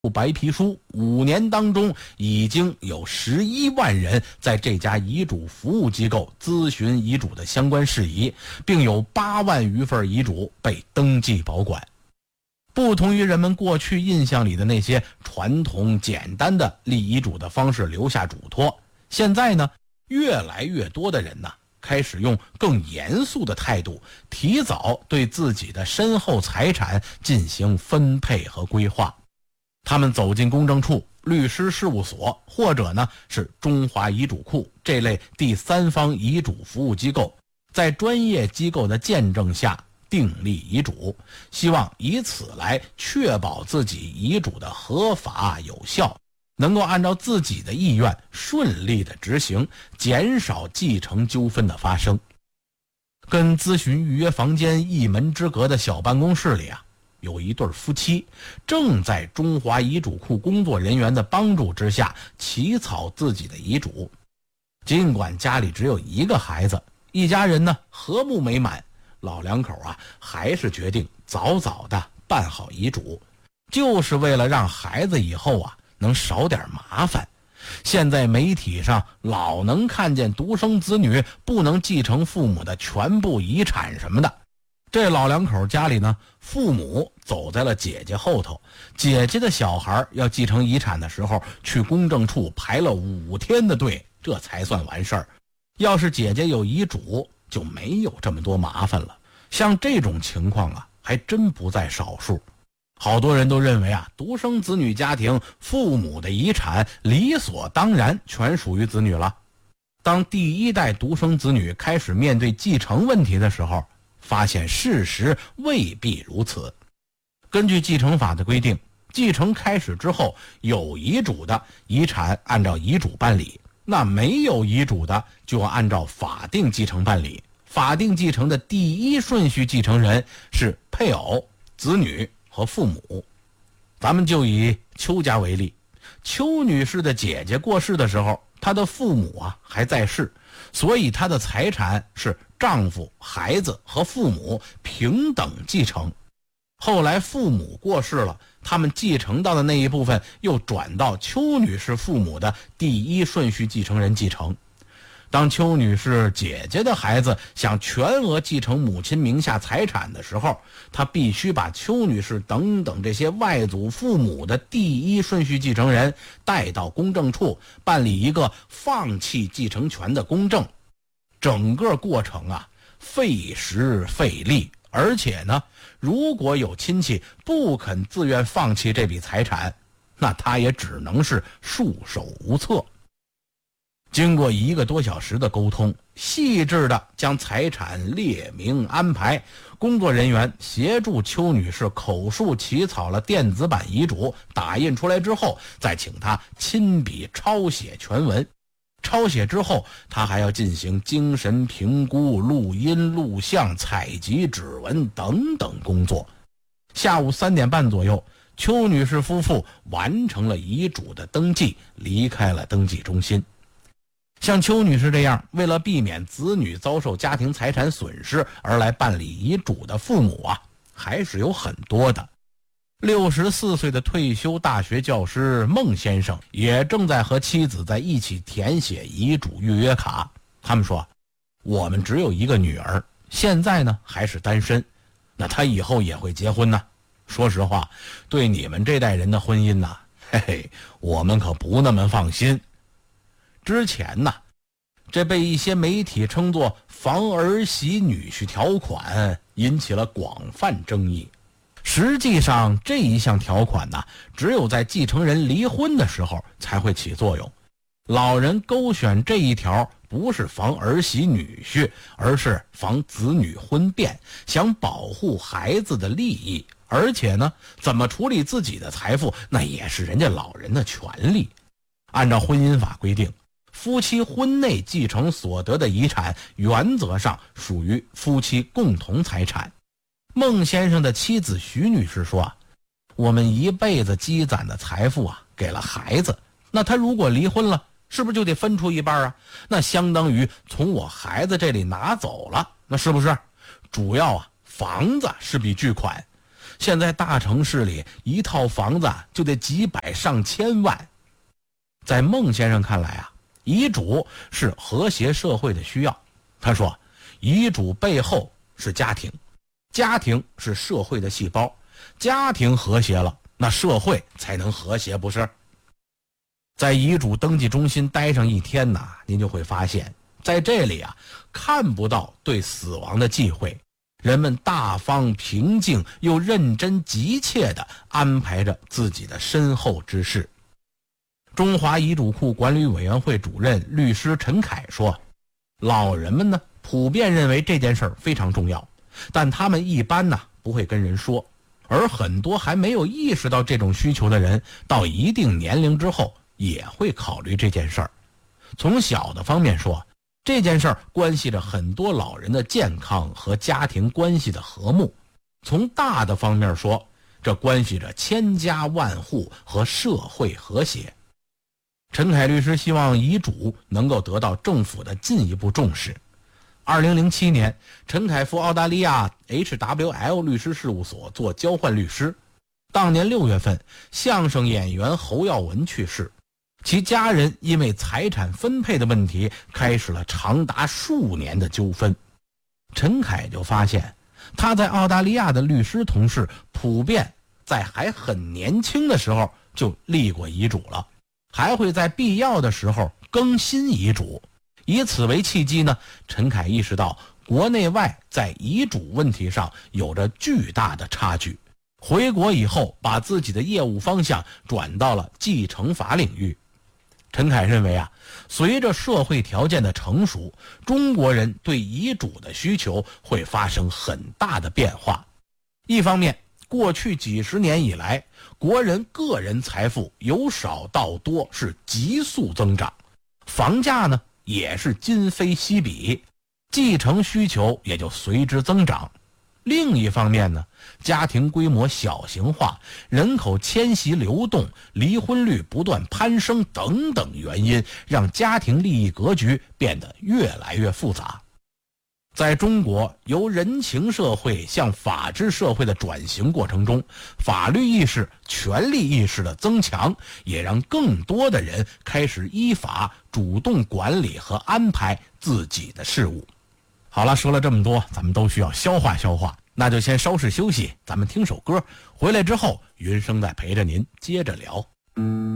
白皮书，5年当中已经有11万人在这家遗嘱服务机构咨询遗嘱的相关事宜，并有8万余份遗嘱被登记保管。不同于人们过去印象里的那些传统简单的立遗嘱的方式留下嘱托，现在呢，越来越多的人呢，开始用更严肃的态度，提早对自己的身后财产进行分配和规划。他们走进公证处、律师事务所，或者呢是中华遗嘱库这类第三方遗嘱服务机构，在专业机构的见证下订立遗嘱，希望以此来确保自己遗嘱的合法有效，能够按照自己的意愿顺利的执行，减少继承纠纷的发生。跟咨询预约房间一门之隔的小办公室里啊，有一对夫妻正在中华遗嘱库工作人员的帮助之下起草自己的遗嘱。尽管家里只有1个孩子，一家人呢和睦美满，老两口啊还是决定早早的办好遗嘱，就是为了让孩子以后啊能少点麻烦。现在媒体上老能看见独生子女不能继承父母的全部遗产什么的。这老两口家里呢，父母走在了姐姐后头，姐姐的小孩要继承遗产的时候，去公证处排了5天的队，这才算完事儿。要是姐姐有遗嘱，就没有这么多麻烦了。像这种情况啊，还真不在少数。好多人都认为啊，独生子女家庭父母的遗产理所当然全属于子女了。当第1代独生子女开始面对继承问题的时候，发现事实未必如此。根据继承法的规定，继承开始之后，有遗嘱的遗产按照遗嘱办理，那没有遗嘱的就要按照法定继承办理。法定继承的第1顺序继承人是配偶、子女和父母。咱们就以邱家为例，邱女士的姐姐过世的时候，她的父母啊还在世，所以她的财产是丈夫、孩子和父母平等继承。后来父母过世了，他们继承到的那一部分又转到邱女士父母的第1顺序继承人继承。当邱女士姐姐的孩子想全额继承母亲名下财产的时候，他必须把邱女士等等这些外祖父母的第1顺序继承人带到公证处办理一个放弃继承权的公证。整个过程啊，费时费力，而且呢，如果有亲戚不肯自愿放弃这笔财产，那他也只能是束手无策。经过1个多小时的沟通，细致地将财产列明安排，工作人员协助邱女士口述起草了电子版遗嘱，打印出来之后，再请她亲笔抄写全文。抄写之后，她还要进行精神评估、录音、录像、采集指纹等等工作。下午3点半左右，邱女士夫妇完成了遗嘱的登记，离开了登记中心。像邱女士这样为了避免子女遭受家庭财产损失而来办理遗嘱的父母啊，还是有很多的。64岁的退休大学教师孟先生也正在和妻子在一起填写遗嘱预约卡。他们说，我们只有1个女儿，现在呢还是单身，那她以后也会结婚呢。说实话，对你们这代人的婚姻呢，嘿嘿，我们可不那么放心。之前呢，这被一些媒体称作防儿媳女婿条款引起了广泛争议。实际上这一项条款呢，只有在继承人离婚的时候才会起作用。老人勾选这一条不是防儿媳女婿，而是防子女婚变，想保护孩子的利益。而且呢，怎么处理自己的财富，那也是人家老人的权利。按照婚姻法规定，夫妻婚内继承所得的遗产原则上属于夫妻共同财产。孟先生的妻子徐女士说，我们一辈子积攒的财富啊，给了孩子，那他如果离婚了，是不是就得分出一半啊？那相当于从我孩子这里拿走了，那是不是？主要啊，房子是笔巨款， 现在大城市里一套房子就得几百上千万。在孟先生看来啊，遗嘱是和谐社会的需要。他说，遗嘱背后是家庭，家庭是社会的细胞，家庭和谐了，那社会才能和谐，不是？在遗嘱登记中心待上一天呐，您就会发现，在这里啊，看不到对死亡的忌讳，人们大方平静又认真急切地安排着自己的身后之事。中华遗嘱库管理委员会主任律师陈凯说，老人们呢普遍认为这件事儿非常重要，但他们一般呢不会跟人说，而很多还没有意识到这种需求的人，到一定年龄之后也会考虑这件事儿。从小的方面说，这件事儿关系着很多老人的健康和家庭关系的和睦；从大的方面说，这关系着千家万户和社会和谐。陈凯律师希望遗嘱能够得到政府的进一步重视。2007年，陈凯赴澳大利亚 HWL 律师事务所做交换律师。当年6月份，相声演员侯耀文去世，其家人因为财产分配的问题开始了长达数年的纠纷。陈凯就发现，他在澳大利亚的律师同事普遍在还很年轻的时候就立过遗嘱了，还会在必要的时候更新遗嘱。以此为契机呢，陈凯意识到国内外在遗嘱问题上有着巨大的差距。回国以后，把自己的业务方向转到了继承法领域。陈凯认为啊，随着社会条件的成熟，中国人对遗嘱的需求会发生很大的变化。一方面，过去几十年以来，国人个人财富由少到多是急速增长，房价呢也是今非昔比，继承需求也就随之增长。另一方面呢，家庭规模小型化、人口迁徙流动、离婚率不断攀升等等原因，让家庭利益格局变得越来越复杂。在中国由人情社会向法治社会的转型过程中，法律意识、权利意识的增强，也让更多的人开始依法主动管理和安排自己的事务。好了，说了这么多，咱们都需要消化消化，那就先稍事休息，咱们听首歌，回来之后云生再陪着您接着聊。